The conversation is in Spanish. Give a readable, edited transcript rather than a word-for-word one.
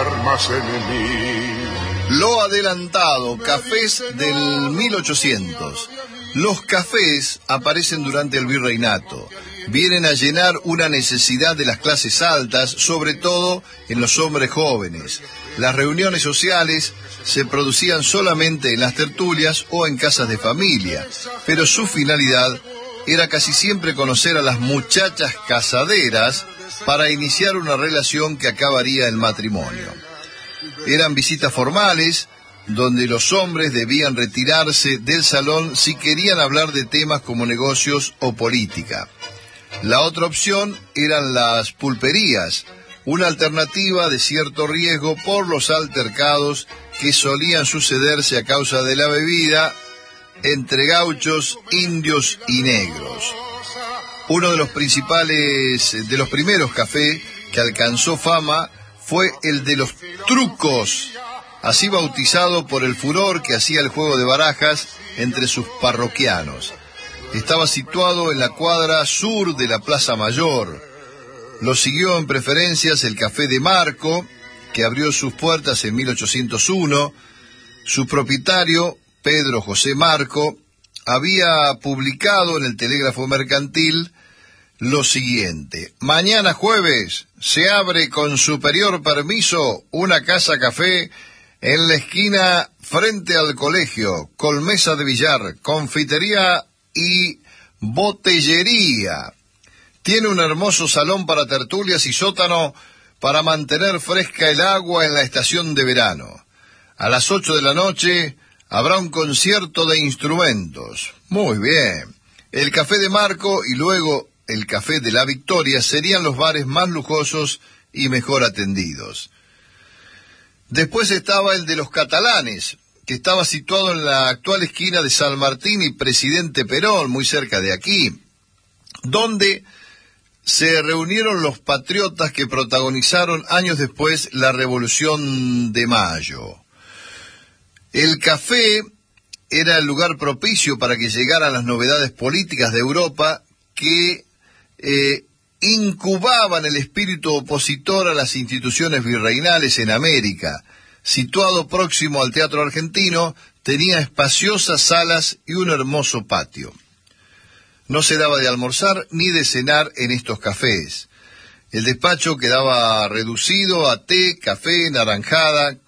armas enemigas. Lo adelantado, cafés del 1800. Los cafés aparecen durante el virreinato. Vienen a llenar una necesidad de las clases altas, sobre todo en los hombres jóvenes. Las reuniones sociales se producían solamente en las tertulias o en casas de familia, pero su finalidad era casi siempre conocer a las muchachas casaderas para iniciar una relación que acabaría en matrimonio. Eran visitas formales, donde los hombres debían retirarse del salón si querían hablar de temas como negocios o política. La otra opción eran las pulperías, una alternativa de cierto riesgo por los altercados que solían sucederse a causa de la bebida entre gauchos, indios y negros. Uno de los primeros cafés que alcanzó fama fue el de los trucos, así bautizado por el furor que hacía el juego de barajas entre sus parroquianos. Estaba situado en la cuadra sur de la Plaza Mayor. Lo siguió en preferencias el Café de Marco, que abrió sus puertas en 1801. Su propietario, Pedro José Marco, había publicado en el Telégrafo Mercantil lo siguiente: mañana jueves se abre con superior permiso una casa café en la esquina frente al colegio, con mesa de billar, confitería y botellería. Tiene un hermoso salón para tertulias y sótano para mantener fresca el agua en la estación de verano. A las 8 de la noche habrá un concierto de instrumentos. Muy bien. El Café de Marco y luego el Café de la Victoria serían los bares más lujosos y mejor atendidos. Después estaba el de los Catalanes, que estaba situado en la actual esquina de San Martín y Presidente Perón, muy cerca de aquí, donde se reunieron los patriotas que protagonizaron años después la Revolución de Mayo. El café era el lugar propicio para que llegaran las novedades políticas de Europa que incubaban el espíritu opositor a las instituciones virreinales en América. Situado próximo al Teatro Argentino, tenía espaciosas salas y un hermoso patio. No se daba de almorzar ni de cenar en estos cafés. El despacho quedaba reducido a té, café, naranjada,